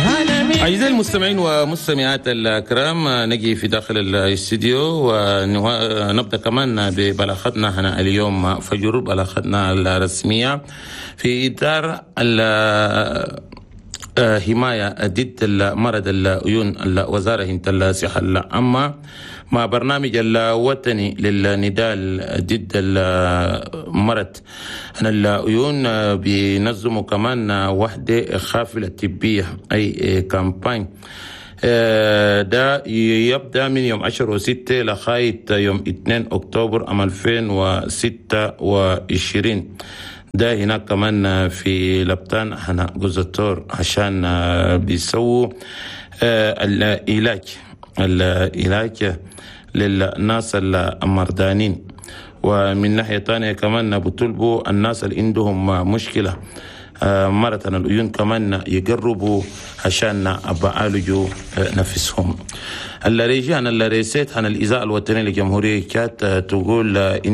أعزائي المستمعين ومستمعات الكرام، نجي في داخل الاستديو ونبدأ كمان ببلاغتنا هنا اليوم فجر بلاغتنا الرسمية في إطار حماية ضد مرض العيون. وزارة الصحة العامة مع برنامج الوطني للنداء ضد المرض العيون بينظموا كمان وحدة خافلة طبية أي كامباين. ده يبدأ من يوم 10/6 لغاية يوم 2 أكتوبر عام 2026. ده هناك كمان في لبتان هنا جزء عشان بيسووا العلاج للناس المردانين، ومن ناحية تانية كمان بطلبوا الناس اللي عندهم مشكلة مرض العيون كمان يقربوا عشان بعالجوا نفسهم. الرئيسية عن الإذاعة الوطنية لجمهورية تشاد تقول